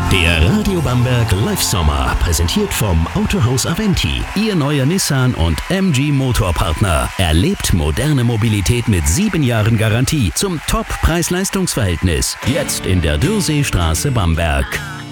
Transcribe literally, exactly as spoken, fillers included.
Der Radio Bamberg Live Sommer, präsentiert vom Autohaus Aventi, Ihr neuer Nissan und M G Motorpartner. Erlebt moderne Mobilität mit sieben Jahren Garantie zum Top-Preis-Leistungs-Verhältnis. Jetzt in der Dürseestraße Bamberg.